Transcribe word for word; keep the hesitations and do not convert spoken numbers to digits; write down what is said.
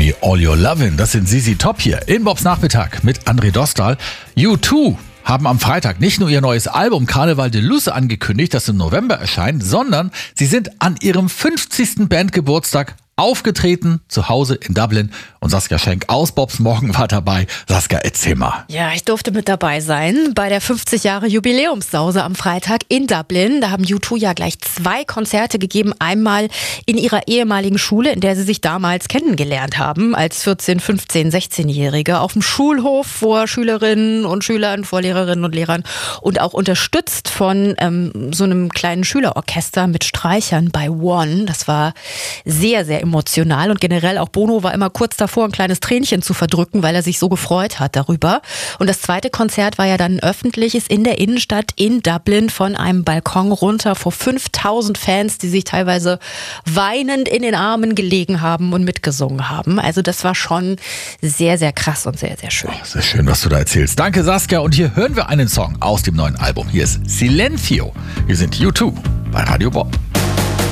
Me All Your Lovin'. Das sind Z Z Top hier in Bobs Nachmittag mit André Dostal. U zwei haben am Freitag nicht nur ihr neues Album Carnival de Luz angekündigt, das im November erscheint, sondern sie sind an ihrem fünfzigsten Bandgeburtstag aufgetreten, zu Hause in Dublin. Und Saskia Schenk aus Bobs Morgen war dabei. Saskia, erzähl mal. Ja, ich durfte mit dabei sein bei der fünfzig Jahre Jubiläumssause am Freitag in Dublin. Da haben U zwei ja gleich zwei Konzerte gegeben. Einmal in ihrer ehemaligen Schule, in der sie sich damals kennengelernt haben, als vierzehn-, fünfzehn-, sechzehnjährige. Auf dem Schulhof vor Schülerinnen und Schülern, vor Lehrerinnen und Lehrern. Und auch unterstützt von ähm, so einem kleinen Schülerorchester mit Streichern bei One. Das war sehr, sehr emotional. Und generell auch Bono war immer kurz davor, ein kleines Tränchen zu verdrücken, weil er sich so gefreut hat darüber. Und das zweite Konzert war ja dann ein öffentliches in der Innenstadt in Dublin von einem Balkon runter vor fünftausend Fans, die sich teilweise weinend in den Armen gelegen haben und mitgesungen haben. Also das war schon sehr, sehr krass und sehr, sehr schön. Oh, sehr schön, was du da erzählst. Danke, Saskia. Und hier hören wir einen Song aus dem neuen Album. Hier ist Silencio. Wir sind U zwei bei Radio Bob.